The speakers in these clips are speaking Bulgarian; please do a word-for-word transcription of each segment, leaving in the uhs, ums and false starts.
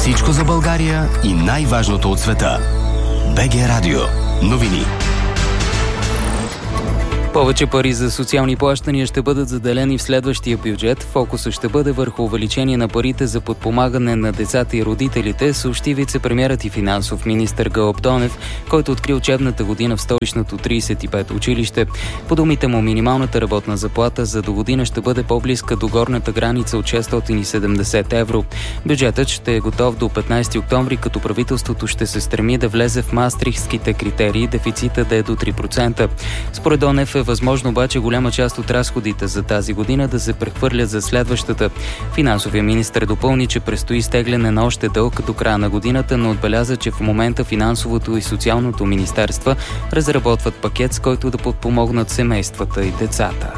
Всичко за България и най-важното от света. БГ Радио. Новини. Повече пари за социални плащания ще бъдат заделени в следващия бюджет. Фокусът ще бъде върху увеличение на парите за подпомагане на децата и родителите, съобщи вице-премиерът и финансов министър Гълъб Донев, който откри учебната година в столичното тридесет и пето училище. По думите му, минималната работна заплата за до година ще бъде по-близка до горната граница от шестстотин и седемдесет евро. Бюджетът ще е готов до петнайсети октомври, като правителството ще се стреми да влезе в маастрихтските критерии, дефицита да е до три процента. Според Донев е възможно обаче голяма част от разходите за тази година да се прехвърлят за следващата. Финансовия министър допълни, че предстои стегляне на още дълг до края на годината, но отбеляза, че в момента финансовото и социалното министерства разработват пакет, с който да подпомогнат семействата и децата.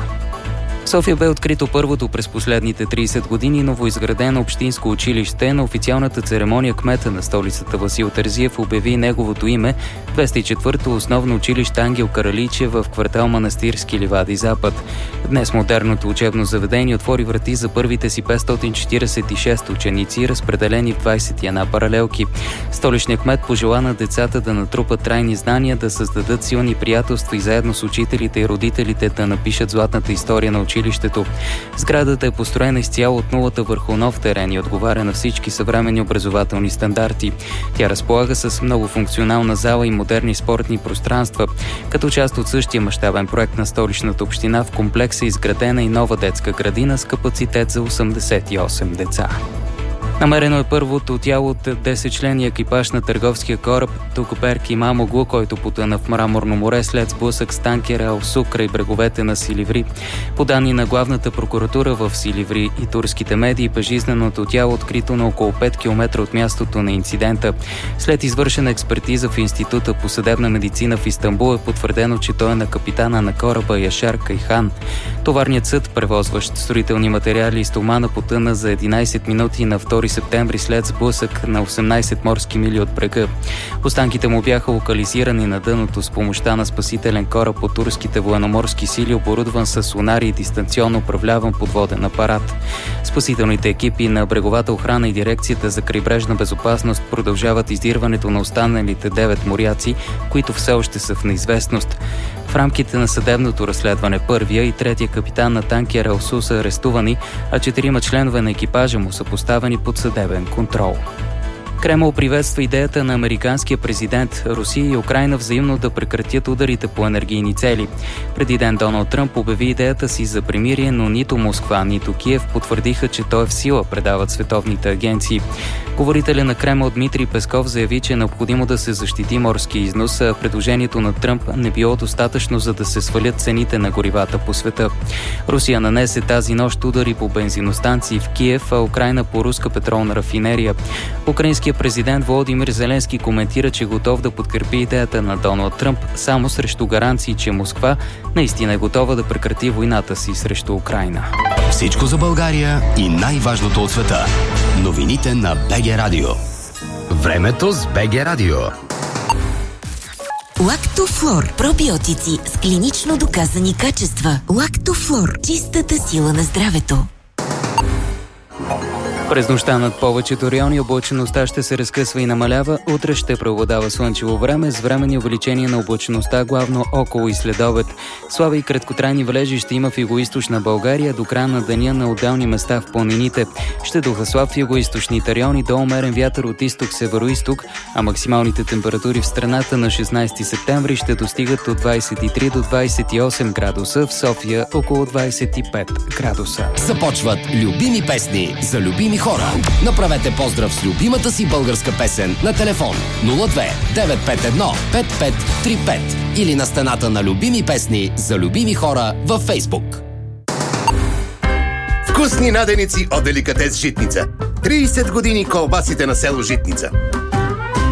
В София бе открито първото през последните тридесет години новоизградено общинско училище. На официалната церемония кмета на столицата Васил Терзиев обяви неговото име – двеста и четвърто основно училище Ангел Караличев в квартал Манастирски ливади Запад. Днес модерното учебно заведение отвори врати за първите си петстотин четирийсет и шест ученици, разпределени в двайсет и една паралелки. Столичният кмет пожела на децата да натрупат трайни знания, да създадат силни приятелства и заедно с учителите и родителите да напишат златната история на училището. Сградата е построена изцяло от нулата върху нов терен и отговаря на всички съвременни образователни стандарти. Тя разполага с многофункционална зала и модерни спортни пространства. Като част от същия мащабен проект на столичната община, в комплекса е изградена и нова детска градина с капацитет за осемдесет и осем деца. Намерено е първото тяло от десетчленния екипаж на търговския кораб Токоперки Мамоглу, който потъна в Мраморно море след сблъсък с танкера Алсу край бреговете на Силиври. По данни на главната прокуратура в Силиври и турските медии, безжизненото тяло открито на около пет километра от мястото на инцидента. След извършена експертиза в Института по съдебна медицина в Истанбул е потвърдено, че той е на капитана на кораба Яшар Кайхан. Товарният съд, превозващ строителни материали и стомана, потъна за единайсет минути на втори септември след сблъсък на осемнайсет морски мили от брега. Останките му бяха локализирани на дъното с помощта на спасителен кораб от турските военноморски сили, оборудван с сонари и дистанционно управляван подводен апарат. Спасителните екипи на бреговата охрана и дирекцията за крайбрежна безопасност продължават издирването на останалите девет моряци, които все още са в неизвестност. В рамките на съдебното разследване първия и третия капитан на танкера Алсу са арестувани, а четирима членове на екипажа му са поставени под съдебен контрол. Кремъл приветства идеята на американския президент Русия и Украйна взаимно да прекратят ударите по енергийни цели. Преди ден Доналд Тръмп обяви идеята си за примирие, но нито Москва, нито Киев потвърдиха, че той е в сила, предават световните агенции. Говорителя на Кремъл Дмитрий Песков заяви, че е необходимо да се защити морски износ, а предложението на Тръмп не било достатъчно, за да се свалят цените на горивата по света. Русия нанесе тази нощ удари по бензиностанции в Киев, а Украйна по руска петролна рафинерия. Украинският президент Володимир Зеленски коментира, че е готов да подкрепи идеята на Доналд Тръмп само срещу гаранции, че Москва наистина е готова да прекрати войната си срещу Украйна. Всичко за България и най-важното от света. Новините на БГ Радио. Времето с БГ Радио. Лактофлор. Пробиотици с клинично доказани качества. Лактофлор. Чистата сила на здравето. През нощта над повечето райони облачеността ще се разкъсва и намалява. Утре ще преобладава слънчево време с временни увеличения на облачеността, главно около и следобед. Слаби и краткотрайни валежи ще има в югоизточна България до края на деня на отделни места в планините. Ще духа слаб в югоизточните райони до умерен вятър от изток-североизток, а максималните температури в страната на шестнайсети септември ще достигат от двайсет и три до двайсет и осем градуса, в София около двайсет и пет градуса. Започват любими песни за любими хора. Направете поздрав с любимата си българска песен на телефон нула две девет пет едно пет пет три пет или на стената на любими песни за любими хора във Фейсбук. Вкусни наденици от Деликатес Житница. трийсет години колбасите на село Житница.